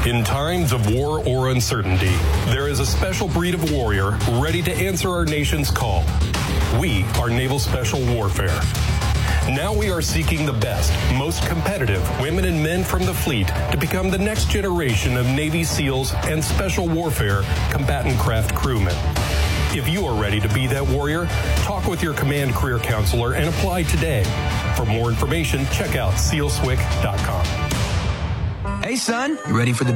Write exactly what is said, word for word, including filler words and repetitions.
In times of war or uncertainty, there is a special breed of warrior ready to answer our nation's call. We are Naval Special Warfare. Now we are seeking the best, most competitive women and men from the fleet to become the next generation of Navy SEALs and Special Warfare combatant craft crewmen. If you are ready to be that warrior, talk with your command career counselor and apply today. For more information, check out seal swick dot com. Hey, son, you ready for the